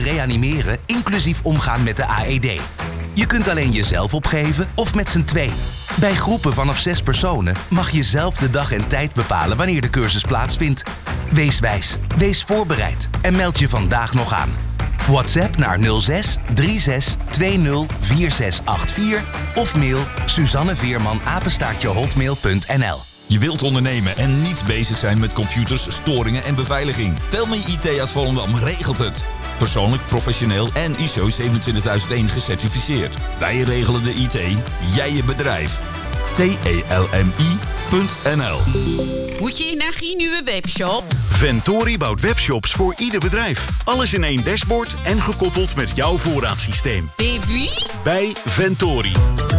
reanimeren, inclusief omgaan met de AED. Je kunt alleen jezelf opgeven of met z'n tweeën. Bij groepen vanaf 6 personen mag je zelf de dag en tijd bepalen wanneer de cursus plaatsvindt. Wees wijs, wees voorbereid en meld je vandaag nog aan. WhatsApp naar 06 36 20 4684 of mail suzanneveerman@hotmail.nl. Je wilt ondernemen en niet bezig zijn met computers, storingen en beveiliging. Telme IT uit Volendam regelt het. Persoonlijk, professioneel en ISO 27001 gecertificeerd. Wij regelen de IT, jij je bedrijf. TELMI.nl. Moet je naar een nieuwe webshop? Ventori bouwt webshops voor ieder bedrijf. Alles in één dashboard en gekoppeld met jouw voorraadsysteem. Baby? Bij Ventori.